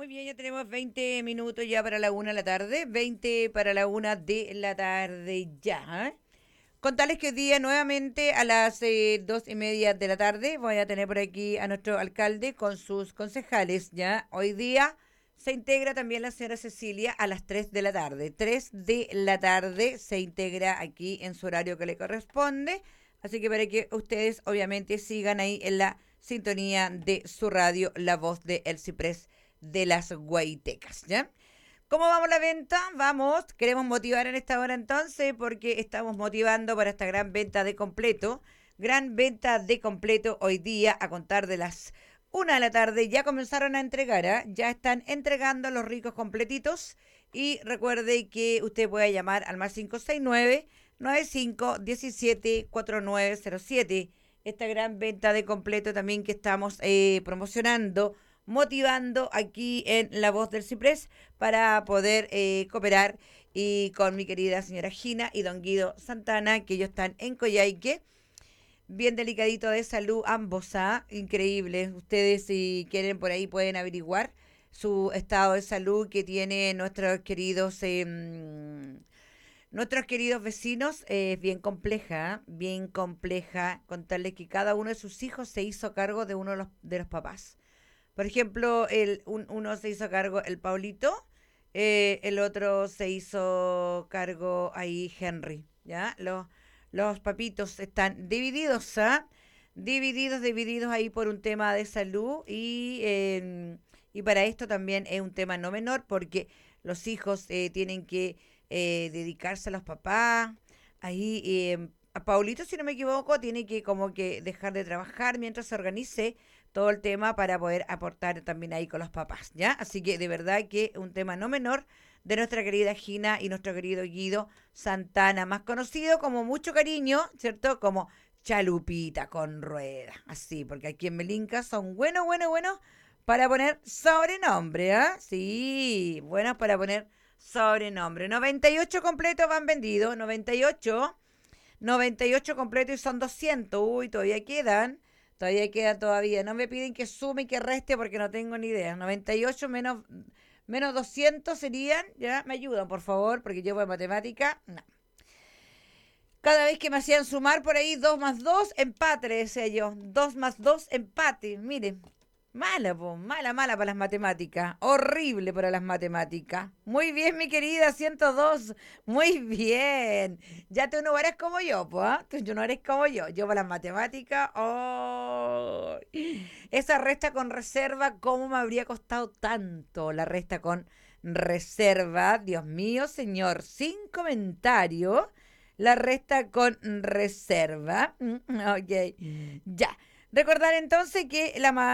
Muy bien, ya tenemos 20 minutos ya para la 1 de la tarde, 20 para la 1 de la tarde ya. Contarles que hoy día nuevamente a las 2:30 de la tarde voy a tener por aquí a nuestro alcalde con sus concejales ya. Hoy día se integra también la señora Cecilia a las 3 de la tarde. 3 de la tarde se integra aquí en su horario que le corresponde. Así que para que ustedes obviamente sigan ahí en la sintonía de su radio, La Voz de El Ciprés de las Guaitecas, ¿ya? ¿Cómo vamos la venta? Vamos, queremos motivar en esta hora entonces porque estamos motivando para esta gran venta de completo. Gran venta de completo hoy día a contar de las 1 de la tarde. Ya comenzaron a entregar, ¿eh? Ya están entregando los ricos completitos. Y recuerde que usted puede llamar al más 569-9517-4907. Esta gran venta de completo también que estamos promocionando, motivando aquí en La Voz del Ciprés para poder cooperar y con mi querida señora Gina y don Guido Santana, que ellos están en Coyhaique, bien delicadito de salud ambos, ¿ah? Increíble. Ustedes si quieren por ahí pueden averiguar su estado de salud que tienen nuestros queridos vecinos. Es bien compleja, ¿ah? Bien compleja, contarles que cada uno de sus hijos se hizo cargo de uno de los papás. Por ejemplo, uno se hizo cargo el Paulito, el otro se hizo cargo ahí Henry, ¿ya? Los papitos están divididos, ¿ah? Divididos ahí por un tema de salud y para esto también es un tema no menor porque los hijos tienen que dedicarse a los papás. Ahí a Paulito, si no me equivoco, tiene que como que dejar de trabajar mientras se organice todo el tema para poder aportar también ahí con los papás, ¿ya? Así que de verdad que un tema no menor de nuestra querida Gina y nuestro querido Guido Santana, más conocido como mucho cariño, ¿cierto? Como Chalupita con rueda, así, porque aquí en Melinca son buenos para poner sobrenombre, ¿ah? Sí, buenos para poner sobrenombre. 98 completos van vendidos, 98 completos y son 200. Uy, todavía. No me piden que sume y que reste porque no tengo ni idea. 98 menos 200 serían, ya, me ayudan, por favor, porque yo voy matemática, no. Cada vez que me hacían sumar por ahí, 2 más 2 empate, le decía yo. 2 más 2 empate. Miren, mala para las matemáticas. Horrible para las matemáticas. Muy bien, mi querida, 102. Muy bien. Ya tú no eres como yo, pues, ¿ah? Tú no eres como yo. Yo para las matemáticas, oh. Esa resta con reserva, ¿cómo me habría costado tanto la resta con reserva? Dios mío, señor, sin comentario. La resta con reserva. Ok, ya. Recordar entonces que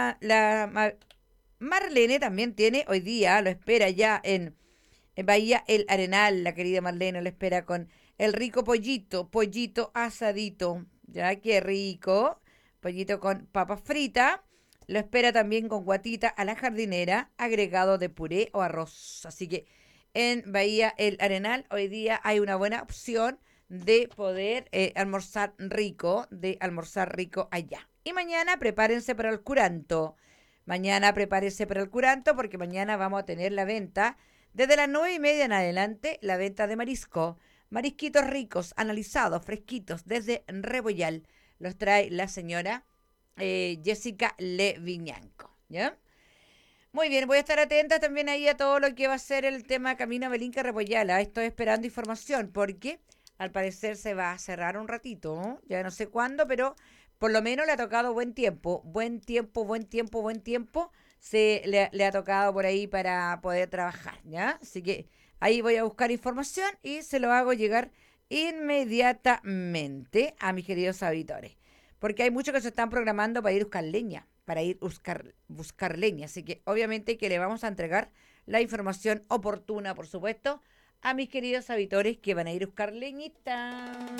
Marlene también tiene hoy día, lo espera ya en Bahía El Arenal, la querida Marlene lo espera con el rico pollito asadito, ya qué rico, pollito con papa frita, lo espera también con guatita a la jardinera, agregado de puré o arroz. Así que en Bahía El Arenal hoy día hay una buena opción de poder de almorzar rico allá. Y mañana prepárense para el curanto. Mañana prepárense para el curanto porque mañana vamos a tener la venta desde las 9:30 en adelante, la venta de marisco. Marisquitos ricos, analizados, fresquitos, desde Rebollal. Los trae la señora Jessica Leviñanco, ¿ya? Muy bien, voy a estar atenta también ahí a todo lo que va a ser el tema Camino Belinca Repollala. Estoy esperando información porque al parecer se va a cerrar un ratito, ¿no? Ya no sé cuándo, pero por lo menos le ha tocado buen tiempo. Buen tiempo. Le ha tocado por ahí para poder trabajar, ¿ya? Así que ahí voy a buscar información y se lo hago llegar inmediatamente a mis queridos auditores. Porque hay muchos que se están programando para ir a buscar leña, para ir a buscar leña. Así que obviamente que le vamos a entregar la información oportuna, por supuesto, a mis queridos auditores que van a ir a buscar leñita.